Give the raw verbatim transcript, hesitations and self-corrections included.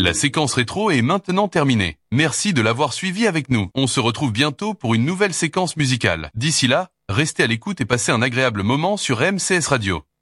La séquence rétro est maintenant terminée. Merci de l'avoir suivi avec nous. On se retrouve bientôt pour une nouvelle séquence musicale. D'ici là, restez à l'écoute et passez un agréable moment sur M C S Radio.